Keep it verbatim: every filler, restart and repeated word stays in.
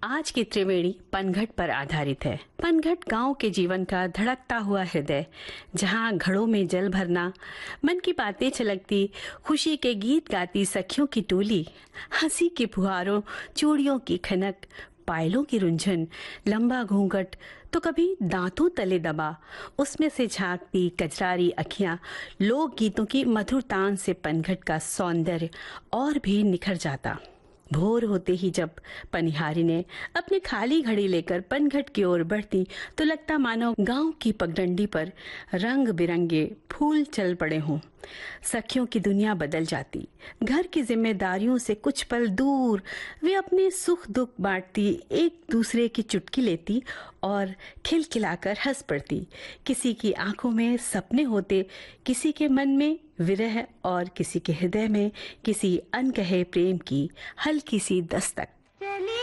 आज की त्रिवेणी पनघट पर आधारित है। पनघट गांव के जीवन का धड़कता हुआ हृदय, जहां घड़ों में जल भरना, मन की बातें छलकती, खुशी के गीत गाती सखियों की टोली, हंसी के फुहारों, चूड़ियों की खनक, पायलों की रुंझन, लंबा घूंघट तो कभी दांतों तले दबा, उसमें से झांकती कजरारी अखियां, लोक गीतों की मधुर तान से पनघट का सौंदर्य और भी निखर जाता। भोर होते ही जब पनिहारी ने अपनी खाली घड़ी लेकर पनघट की ओर बढ़ती तो लगता मानो गांव की पगडंडी पर रंग बिरंगे फूल चल पड़े हों। सखियों की दुनिया बदल जाती। घर की जिम्मेदारियों से कुछ पल दूर वे अपने सुख दुख बांटती, एक दूसरे की चुटकी लेती और खिलखिलाकर हंस पड़ती। किसी की आंखों में सपने होते, किसी के मन में विरह और किसी के हृदय में किसी अनकहे प्रेम की हल्की सी दस्तक।